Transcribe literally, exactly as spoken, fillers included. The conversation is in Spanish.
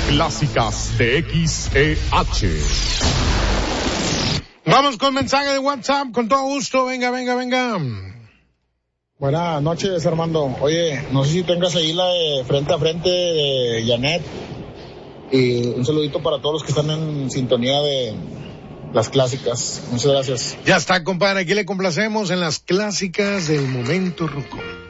Clásicas de X E H. Vamos con mensaje de WhatsApp, con todo gusto. Venga, venga, venga. Buenas noches, Armando. Oye, no sé si tengas ahí la de frente a frente de Janet. Y un saludito para todos los que están en sintonía de las clásicas. Muchas gracias. Ya está, compadre. Aquí le complacemos en las clásicas del momento ruco.